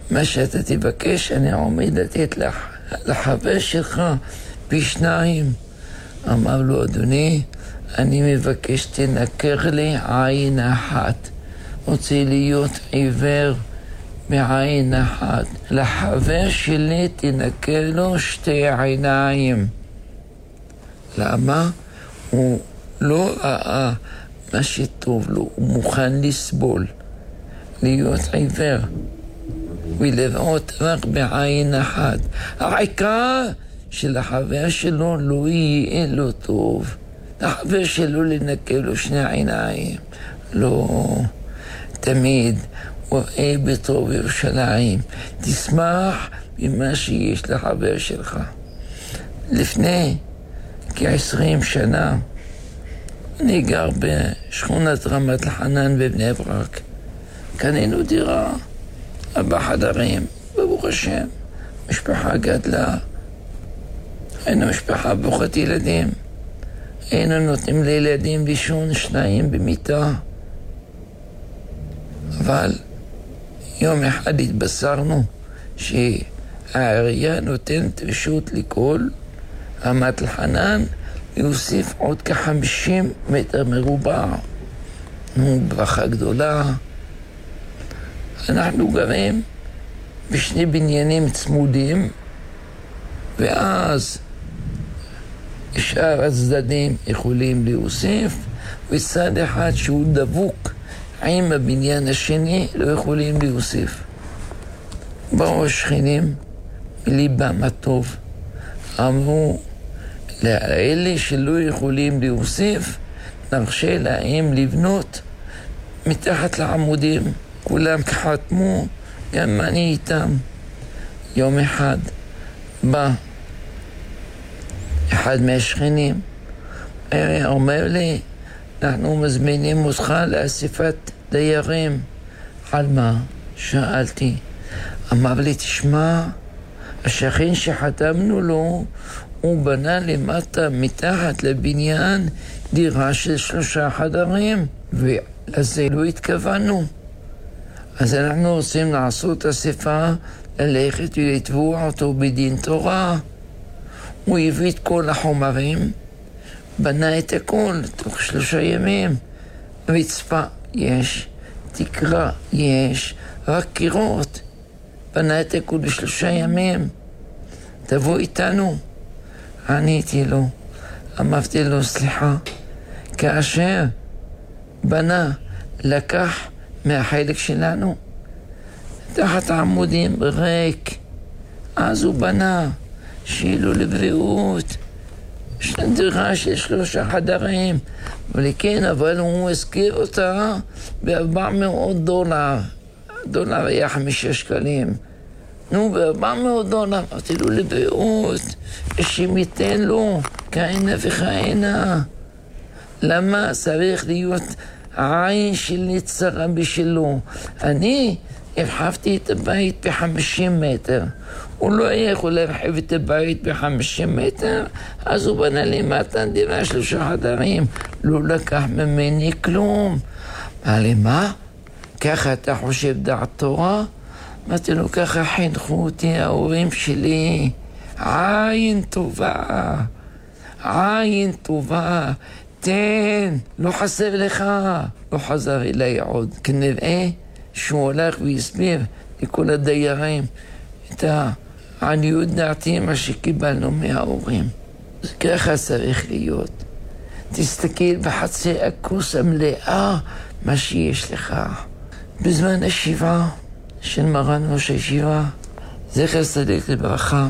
מה שאתה תבקש אני עומד לתת לחבר שלך פי 2. אמר לו, אדוני, אני מבקש תנקר לי עין אחת. רוצה להיות עיוור בעין אחת. לחבר שלי תנקר לו 2 עיניים. למה? הוא לא ראה מה שטוב לו, הוא מוכן לסבול, להיות עיוור ולראות רק בעין אחת. העיקר שלחבר שלו לא יהיה לו טוב, לחבר שלו לנקר לו 2 עיניים. לא, תמיד וראה בטוב ירושלים, תשמח במה שיש לחבר שלך. לפני כ-20 שנה אני גר בשכונת רמת לחנן בבני ברק. קנינו דירה 4 חדרים, ברוך השם, משפחה גדלה, היינו משפחה ברוכת ילדים, היינו נותנים לילדים לישון 2 במיטה. אבל יום אחד התבשרנו שהעירייה נותנת רשות לכל רמת לחנן להוסיף עוד כ-50 מטר מרובע. ברכה גדולה. אנחנו גרים ב2 בניינים צמודים, ואז שאר הצדדים יכולים להוסיף, וצד אחד שהוא דבוק עם הבניין השני לא יכולים להוסיף. באו השכנים מליבם הטוב, אמרו לאלה שלא יכולים להוסיף, נרשה להם לבנות מתחת לעמודים. כולם חתמו, גם אני איתם. יום אחד בא אחד מהשכנים, אומר לי, אנחנו מזמינים אותך לאספת דיירים. על מה? שאלתי. אמר לי, תשמע, השכן שחתמנו לו, הוא בנה למטה מתחת לבניין דירה של 3 חדרים, ולזה לא התכוונו. אז אנחנו רוצים לעשות אספה, ללכת ולתבוע אותו בדין תורה. הוא הביא את כל החומרים, בנה את הכל תוך 3 ימים. רצפה יש, תקרה יש, רק קירות. בנה את הכל ב3 ימים. תבוא איתנו. עניתי לו, אמרתי לו, סליחה, כאשר בנה, לקח מהחלק שלנו, תחת העמודים ריק, אז הוא בנה, שיהיה לו לבריאות, יש לו דירה של 3 חדרים, ולכן, אבל הוא הזכיר אותה $400. דולר היה 5 שקלים. נו, $400, אמרתי לו, לבריאות, השם ייתן לו כהנה וכהנה. למה צריך להיות העין של נצרה בשלו? אני הרחבתי את הבית ב50 מטר. הוא לא היה יכול להרחיב את הבית ב50 מטר, אז הוא בנה למטה דירה 3 חדרים. לא לקח ממני כלום. אמר לי, מה? ככה אתה חושב דעת תורה? אמרתי לו, ככה חינכו אותי ההורים שלי. עין טובה, עין טובה, תן, לא חסר לך. לא חזר אליי עוד. כנראה שהוא הולך והסביר לכל הדיירים את העניות דעתי, מה שקיבלנו מההורים. ככה צריך להיות. תסתכל בחצי הכוס המלאה מה שיש לך. בזמן השבעה של מרן ראש הישיבה, זכר צדיק לברכה,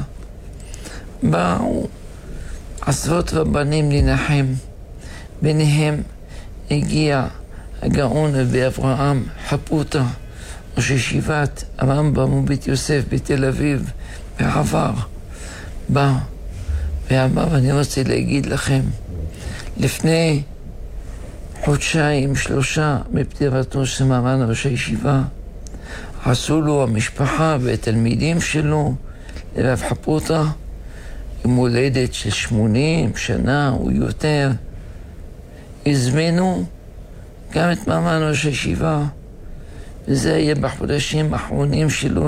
באו עשרות רבנים לנחם. ביניהם הגיע הגאון רבי אברהם חפוטה, ראש ישיבת הרמב"ם ובית יוסף בתל אביב בעבר. בא ואמר, אני רוצה להגיד לכם, לפני 1-3 חודשים מפטירתו של מרן ראש הישיבה, עשו לו המשפחה והתלמידים שלו, לרב חפוטה, עם הולדת של 80 שנה או יותר, הזמינו גם את מרן ראש הישיבה, וזה היה בחודשים האחרונים שלו,